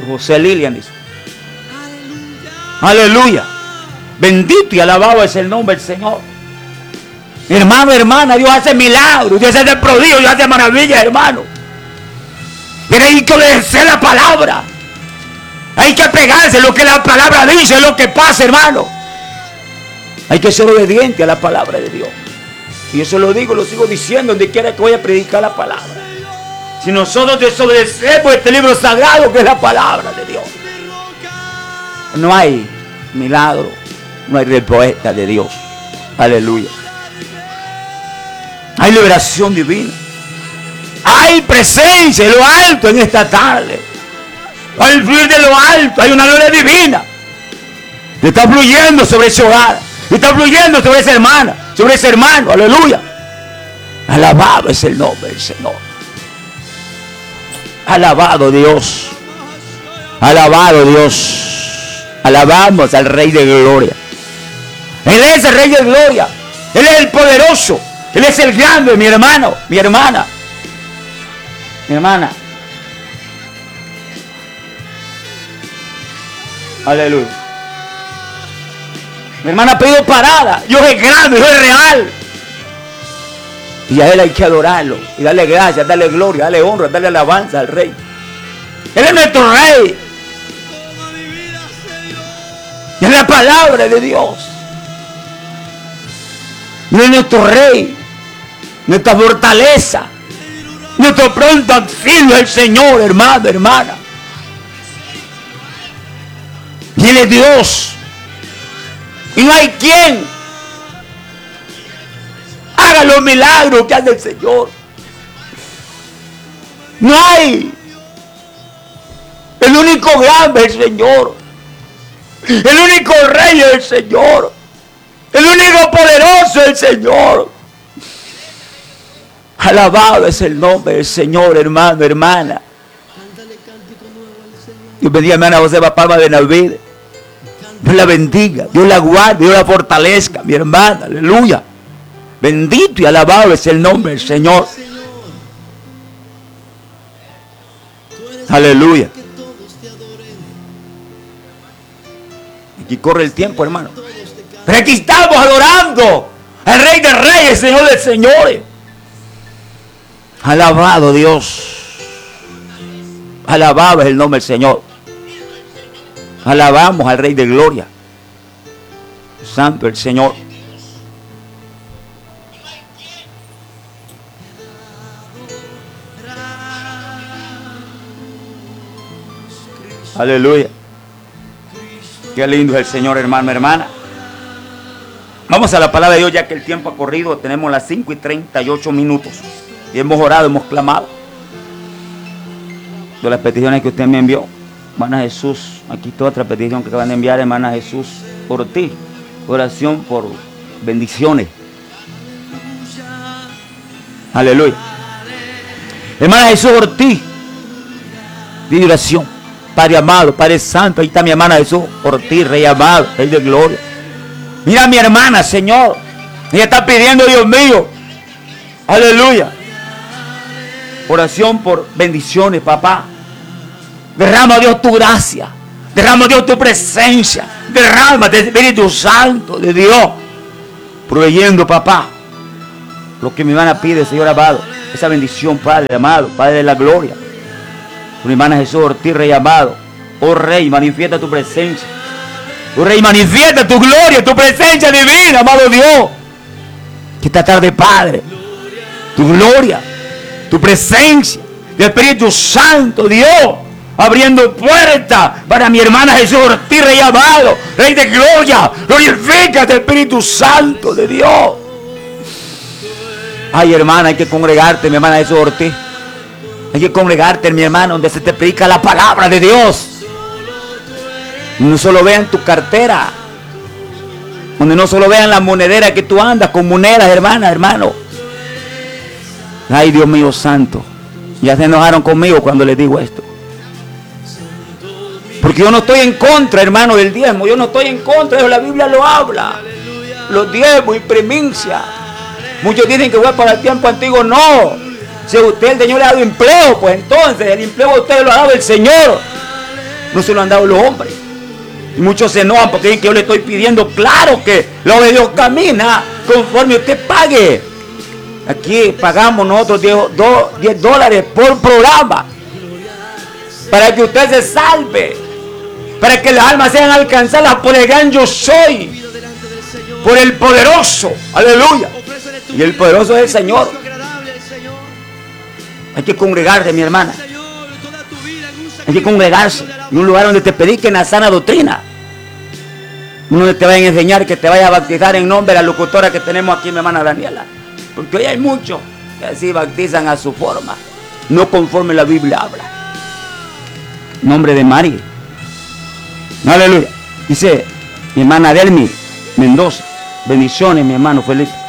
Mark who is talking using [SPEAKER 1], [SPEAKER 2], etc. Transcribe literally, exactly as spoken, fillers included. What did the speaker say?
[SPEAKER 1] José Lilian dice. Aleluya. Bendito y alabado es el nombre del Señor. Hermano, hermana, Dios hace milagros, Dios hace prodigio, Dios hace maravillas, hermano. Pero hay que obedecer la palabra. Hay que pegarse lo que la palabra dice, lo que pasa, hermano. Hay que ser obediente a la palabra de Dios. Y eso lo digo, lo sigo diciendo donde quiera que voy a predicar la palabra. Si nosotros desobedecemos este libro sagrado que es la palabra de Dios, no hay milagro, no hay respuesta de Dios. Aleluya. Hay liberación divina. Hay presencia en lo alto en esta tarde. Al fluir de lo alto hay una gloria divina. Y está fluyendo sobre ese hogar. Y está fluyendo sobre esa hermana, sobre ese hermano. Aleluya. Alabado es el nombre del Señor. Alabado Dios. Alabado Dios. Alabamos al Rey de Gloria. Él es el Rey de Gloria. Él es el poderoso. Él es el grande, mi hermano, mi hermana. Mi hermana. Aleluya. Mi hermana ha pedido parada. Dios es grande, Dios es real. Y a Él hay que adorarlo. Y darle gracias, darle gloria, darle honra, darle alabanza al Rey. Él es nuestro Rey. Y es la palabra de Dios. Él es nuestro Rey. Nuestra fortaleza. Nuestro pronto auxilio el Señor, hermano, hermana. Y Él es Dios. Y no hay quien haga los milagros que hace el Señor. No hay. El único grande es el Señor. El único Rey es el Señor. El único poderoso es el Señor. Alabado es el nombre del Señor, hermano, hermana. Dios bendiga a mi hermana Josefa Palma de Navidad. Dios la bendiga, Dios la guarde, Dios la fortalezca, mi hermana, aleluya. Bendito y alabado es el nombre del Señor. Aleluya. Aquí corre el tiempo, hermano. Pero aquí estamos adorando al Rey de Reyes, Señor de Señores. Alabado Dios. Alabado es el nombre del Señor. Alabamos al Rey de Gloria. Santo el Señor. Aleluya. Qué lindo es el Señor, hermano, hermana. Vamos a la palabra de Dios, ya que el tiempo ha corrido. Tenemos las cinco y treinta y ocho minutos. Y hemos orado, hemos clamado. De las peticiones que usted me envió. Hermana Jesús, aquí está otra petición que acaban de enviar, hermana Jesús, por ti. Oración por bendiciones. Aleluya. Hermana Jesús Ortiz, de oración. Padre amado, Padre santo, ahí está mi hermana Jesús Ortiz, Rey amado, Rey de gloria. Mira a mi hermana, Señor. Ella está pidiendo, Dios mío. Aleluya. Oración por bendiciones, papá. Derrama, Dios, tu gracia. Derrama, Dios, tu presencia. Derrama el Espíritu Santo de Dios. Proveyendo, papá, lo que mi hermana pide, Señor amado. Esa bendición, Padre amado, Padre de la gloria. Mi hermana Jesús Ortiz, Rey amado. Oh Rey, manifiesta tu presencia. Oh Rey, manifiesta tu gloria, tu presencia divina, amado Dios. Que esta tarde, Padre, tu gloria, tu presencia, el Espíritu Santo, Dios, abriendo puertas para mi hermana Jesús Ortiz, Rey amado, Rey de gloria. Glorifícate, Espíritu Santo de Dios. Ay, hermana, hay que congregarte, mi hermana Jesús Ortiz. Hay que congregarte, mi hermano, donde se te predica la palabra de Dios. No solo vean tu cartera, donde no solo vean la monedera que tú andas con monedas, hermana, hermano. Ay, Dios mío santo, ya se enojaron conmigo cuando les digo esto. Porque yo no estoy en contra, hermano, del diezmo. Yo no estoy en contra, eso la Biblia lo habla. Los diezmos y primicia. Muchos dicen que voy para el tiempo antiguo. No. Si usted, el Señor, le ha dado empleo, pues entonces el empleo a usted lo ha dado el Señor. no se lo han dado los hombres. Y muchos se enojan porque dicen que yo le estoy pidiendo. Claro que la obra de Dios camina conforme usted pague. Aquí pagamos nosotros diez dólares por programa para que usted se salve, para que las almas sean alcanzadas por el gran yo soy, por el poderoso. Aleluya. Y el poderoso es el Señor. Hay que congregarse, mi hermana. Hay que congregarse en un lugar donde te prediquen la sana doctrina, donde te vayan a enseñar, que te vaya a bautizar en nombre de la locutora que tenemos aquí, mi hermana Daniela. Porque hoy hay muchos que así bautizan a su forma, no conforme la Biblia habla. Nombre de María. Aleluya. Dice mi hermana Delmi Mendoza. Bendiciones, mi hermano Felipe.